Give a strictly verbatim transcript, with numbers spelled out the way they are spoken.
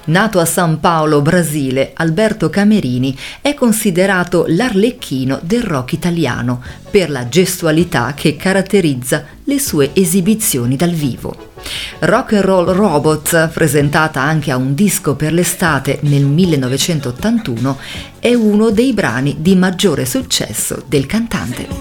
Nato a San Paolo, Brasile, Alberto Camerini è considerato l'Arlecchino del rock italiano per la gestualità che caratterizza le sue esibizioni dal vivo. Rock and Roll Robot, presentata anche a un disco per l'estate nel millenovecentottantuno, è uno dei brani di maggiore successo del cantante.